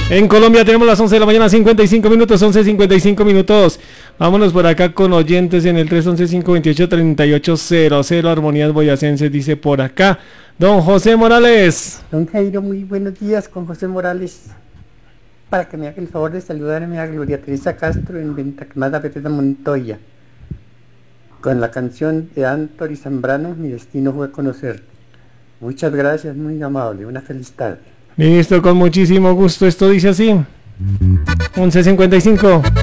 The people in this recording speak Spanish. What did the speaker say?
En Colombia tenemos las 11 de la mañana, 55 minutos, 11:55 minutos. Vámonos por acá con oyentes en el 311-528-3800. Armonías Boyacenses dice por acá. Don José Morales. Don Jairo, muy buenos días, con José Morales. Para que me haga el favor de saludarme a Gloria Teresa Castro en Ventacamada, Beteta Montoya. Con la canción de Anthony Zambrano, Mi destino fue conocerte. Muchas gracias, muy amable. Una feliz tarde. Listo, con muchísimo gusto. Esto dice así. 11:55.